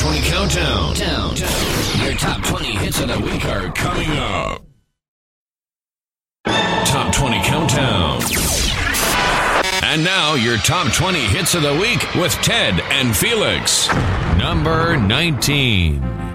20 Countdown. Your top 20 hits of the week are coming up. Top 20 Countdown. And now, your top 20 hits of the week with Ted and Felix. Number 19.